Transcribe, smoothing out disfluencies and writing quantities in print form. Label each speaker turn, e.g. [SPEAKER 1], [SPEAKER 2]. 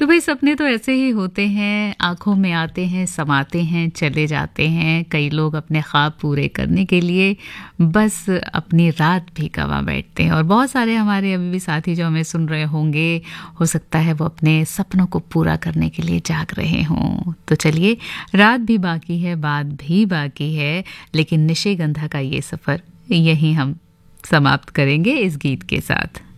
[SPEAKER 1] भाई सपने तो ऐसे ही होते हैं, आँखों में आते हैं, समाते हैं, चले जाते हैं। कई लोग अपने ख्वाब पूरे करने के लिए बस अपनी रात भी गँवा बैठते हैं और बहुत सारे हमारे अभी भी साथी जो हमें सुन रहे होंगे, हो सकता है वो अपने सपनों को पूरा करने के लिए जाग रहे हों। तो चलिए, रात भी बाकी है, बात भी बाकी है, लेकिन निशिगंधा का ये सफ़र यहीं हम समाप्त करेंगे इस गीत के साथ।